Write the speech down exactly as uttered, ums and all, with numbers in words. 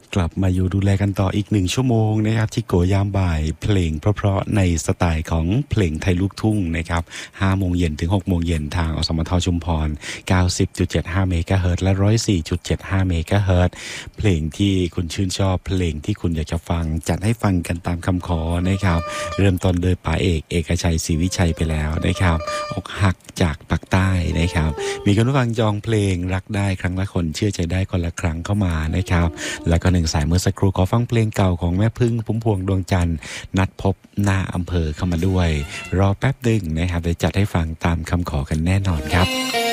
กลับมาอยู่ดูแลกันต่ออีกหนึ่งชั่วโมงนะครับที่โกยามบ่ายเพลงเพราะๆในสไตล์ของเพลงไทยลูกทุ่งนะครับห้าโมงเย็นถึงหกโมงเย็นทางอสมทชุมพร เก้าสิบจุดเจ็ดห้า เมกะเฮิรตซ์และ หนึ่งร้อยสี่จุดเจ็ดห้า เมกะเฮิรตซ์เพลงที่คุณชื่นชอบเพลงที่คุณอยากจะฟังจัดให้ฟังกันตามคำขอนะครับเริ่มต้นโดยป๋าเอกเอกชัยศรีวิชัยไปแล้วนะครับอกหักจากปากใต้นะครับมีคุณผู้ฟังจองเพลงรักได้ครั้งละคนเชื่อใจได้คนละครั้งเข้ามานะครับแล้วก็หนึ่งสายเมื่อสักครู่ขอฟังเพลงเก่าของแม่พึ่งพุ่มพวงดวงจันทร์นัดพบหน้าอำเภอเข้ามาด้วยรอแป๊บดึงนะครับเดี๋ยวจัดให้ฟังตามคำขอกันแน่นอนครับ